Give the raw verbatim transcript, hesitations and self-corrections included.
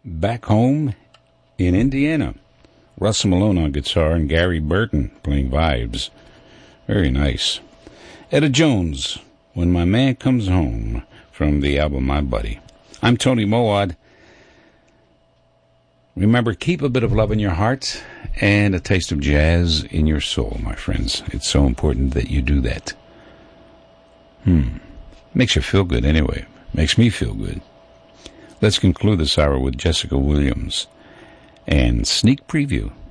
Back Home in Indiana. Russell Malone on guitar and Gary Burton playing vibes. Very nice. Etta Jones, When My Man Comes Home, from the album My Buddy. I'm Tony Moad. Remember, keep a bit of love in your heart and a taste of jazz in your soul, my friends. It's so important that you do that. Hmm. Makes you feel good anyway. Makes me feel good. Let's conclude this hour with Jessica Williams and Sneak Preview